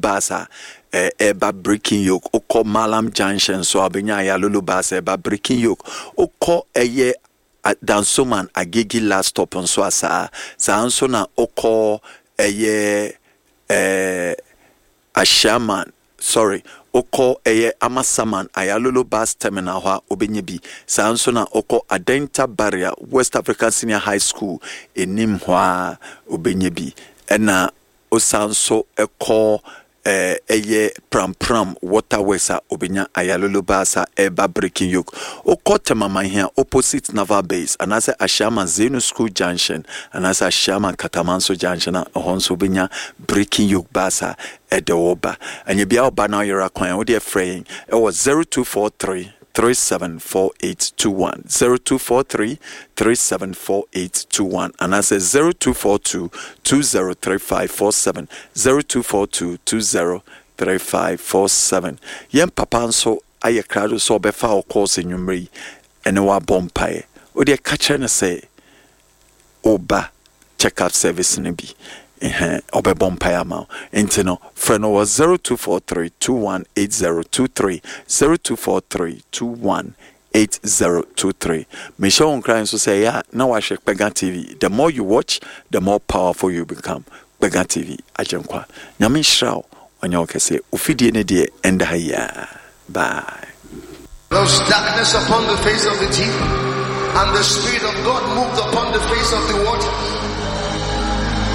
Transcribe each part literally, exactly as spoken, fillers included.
basa eba breaking yoke oko Malam Junction so abenya ya lulu basa eba breaking yoke oko eye Dansoman Agigi last stop on so asa sa anso na oko eye eh Ashaman sorry oko eye Amasaman ayalolo bus terminal ha obenye bi sa anso na oko Adenta Barrier West African Senior High School enim hwa obenye bi ena osanso eko eh eye pram pram waterways a obenya ayalolo basa eba breaking yoke oko temama here opposite Naval Base anase Ashama Zenu School Junction anase Ashama Katamanso Junction a honso obenya breaking yoke basa edeoba anye bia oba na yera kwan wo de fraying e was zero two four three three seven four eight two one zero two four three three seven four eight two one and I say zero two four two two zero three five four seven zero two four two two zero three five four seven yen papa so aye crowd so befa o course enwumri ene wa bompae o de catch na say oba check up service ne bi eh obe bompae ama intino friend was zero two four three two one eight zero two three zero two four three two one eight zero two three. Me show on crying so say yeah now I check Pega T V. The more you watch the more powerful you become. Pega T V ajenkwa nyame shraw onye okese ufidie ne de enda haya. Bye. There was darkness upon the face of the deep, and the Spirit of God moved upon the face of the waters.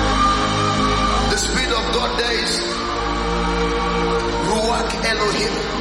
The Spirit of God there is Ruach Elohim.